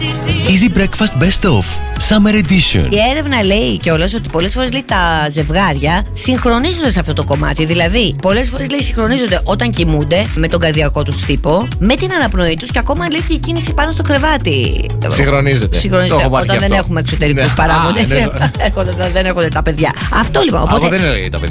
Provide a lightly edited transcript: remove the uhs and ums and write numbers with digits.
Easy Breakfast Best of Summer Edition. Η έρευνα λέει κιόλας ότι πολλές φορές λέει τα ζευγάρια συγχρονίζονται σε αυτό το κομμάτι. Δηλαδή, πολλές φορές λέει συγχρονίζονται όταν κοιμούνται με τον καρδιακό τους τύπο, με την αναπνοή τους και ακόμα λέει και η κίνηση πάνω στο κρεβάτι. Συγχρονίζεται. Όταν δεν έχουμε εξωτερικούς παράγοντες. Δεν έρχονται τα παιδιά. Αυτό λοιπόν. Οπότε δεν έλεγε τα παιδιά.